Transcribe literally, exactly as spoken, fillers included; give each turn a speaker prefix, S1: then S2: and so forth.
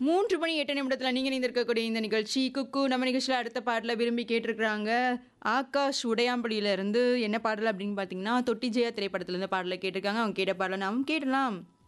S1: மூன்று மணி எட்டு நிமிடத்துல நீங்க இணைந்திருக்கக்கூடிய இந்த நிகழ்ச்சி குக்கு. நம்ம நிகழ்ச்சியில அடுத்த பாடல விரும்பி கேட்டிருக்கிறாங்க. ஆகாஷ் உடையாம்படியில இருந்து என்ன பாடல் அப்படின்னு பார்த்தீங்கன்னா, தொட்டி ஜெயா திரைப்படத்துல இருந்து பாடல கேட்டிருக்காங்க. அவங்க கேட்ட பாடல நாமும் கேட்டலாம்.